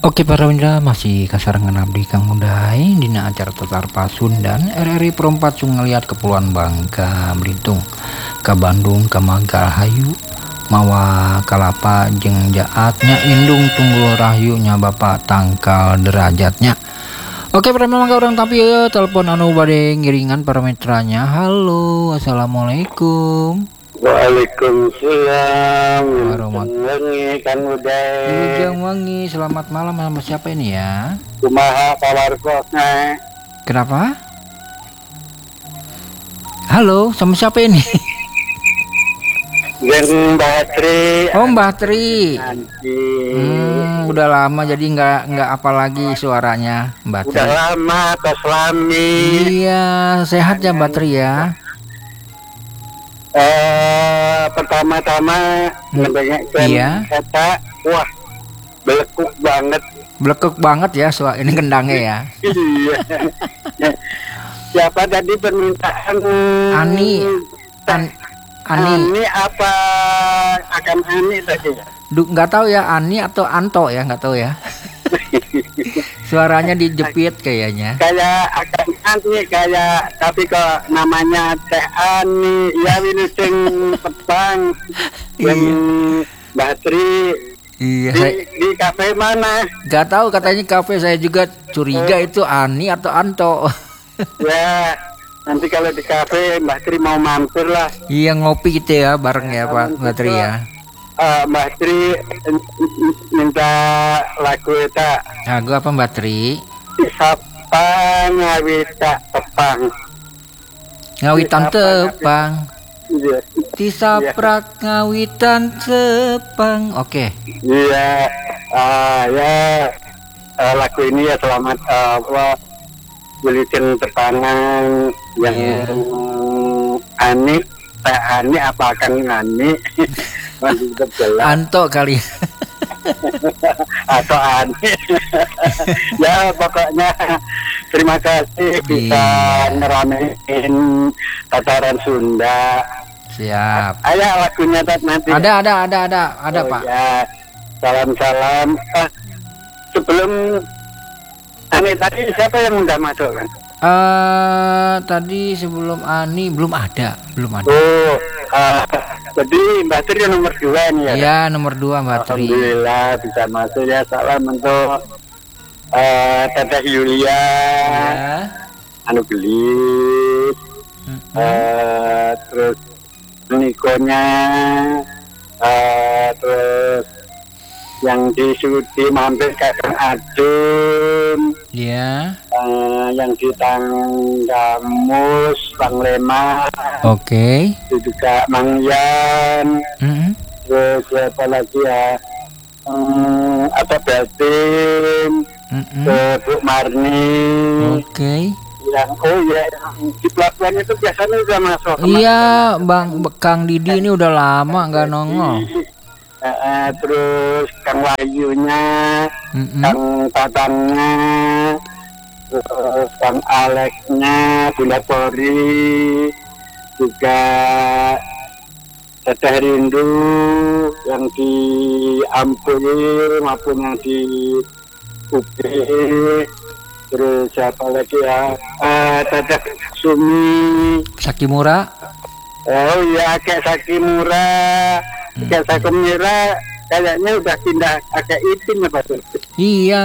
Oke para Windra, masih kasarangan abdi Kang Mudai dina acara Tetar Pasundan RRI Perempat Sungaliat Kepulauan Bangka Belitung ka Bandung ka Mangkalhayu mawa kalapa jeung jaatnya indung tunggul rahyunya Bapak tangkal derajatnya. Oke para mangga orang tapi ya telepon anu bade ngiringan para mitranya. Halo, assalamualaikum. Waalaikumsalam. Warahmatullahi Kang Uday. Wilujeng Wangi, selamat malam sama siapa ini ya? Kumaha kawarkosna? Kenapa? Halo, sama siapa ini? Jeung Mbah Tri. Oh Mbah Tri. Nanti. Udah lama jadi nggak apa lagi suaranya Mbah Tri. Udah lama tos lami. Iya, sehat ya Mbah Tri ya. Pertama-tama ngedengerin Iya. kata, wah belekuk banget. Blekuk banget ya ini kendangnya ya. Iya. Siapa tadi permintaan? Ani. Ani apa akan Ani tadi ya? Nggak tahu ya Ani atau Anto ya, nggak tahu ya. Suaranya dijepit kayaknya. Kayak akan Ani kayak, tapi kok namanya Teh Ani ya Wilujeng Petang yang Mbah Tri. Iya, Di kafe mana? nggak tahu, katanya kafe, saya juga curiga itu Ani atau Anto. Ya nanti kalau di kafe Mbah Tri mau mampir lah. Iya, ngopi gitu ya bareng ya Pak Mbah Tri ya. Mbah Tri minta lagu eta Lagu apa Mbah Tri? Sapa ngawita tepang. Ngawitan tepang. Iya. Tisaprak ngawitan tepang. Oke. Iya, lagu ini ya selamat Wilujeng Tepangan yang Ani, Teh Ani apa akan Ani? Masih tetap jelas. Anto kali. Atau Ani. Ya pokoknya terima kasih bisa ngeramein tataran Sunda. Siap. Ada lagunya nanti. Ada Pak. Ya, salam-salam. Sebelum Ani tadi siapa yang udah masuk kan? Tadi sebelum Ani belum ada. Oh, jadi Mbak Tri nomor 2 nih ya? Iya, nomor 2 Mbak Tri. Alhamdulillah bisa masuk ya. Salam untuk Teteh Yulia, Ya. anu gelis, terus Nikonya, terus yang di Sudi mampir ke Kang Adun, Iya. yang di Tanggamus, Bang Lema, Oke. itu juga Mang Yan, terus siapa lagi ya, atau Batin, Bu Marni, Oke. yang di pelabuhan itu biasanya udah masuk. Iya, Bang Kang Didi ini udah lama nggak nongol. Terus Kang Wahyunya, Kang Tatangnya, terus Kang Alexnya, Bunda Pori, juga Teteh Rindu yang di Ampuri maupun yang di UB. Terus siapa lagi ya? Teteh Sumi. Sakimura. Oh iya, kayak Sakimura. Kayak Sakimura kayaknya udah pindah agak itin ya Pak. Iya.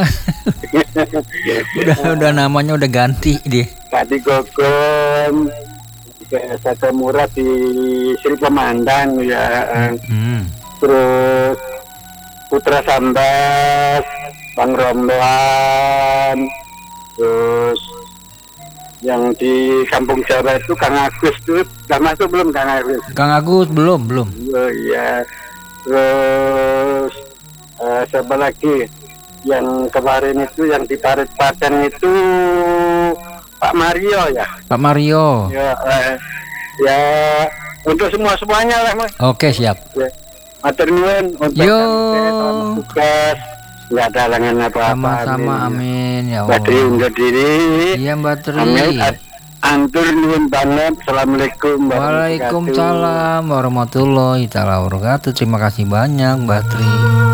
udah namanya udah ganti dia. Tadi Gogong. Kayak Sakimura di Sri Pemandang ya. Terus Putra Sambas, Bang Romlan. Terus yang di Kampung Jawa itu Kang Agus tuh, udah masuk belum Kang Agus? Kang Agus belum. Oh iya. Terus siapa lagi yang kemarin itu yang di Parit-Paten itu Pak Mario ya? Pak Mario. Ya untuk semuanya lah Mas. Oke, siap. Ya. Matur nuwun untuk tugas. Nggak ada halangan apa-apa. Sama-sama, amin ya Mbak Tri Allah. undur diri. Iya Mbak Tri. Amin. Antur nuwun banget. Assalamualaikum Waalaikumsalam warahmatullahi wabarakatuh. Terima kasih banyak Mbak Tri.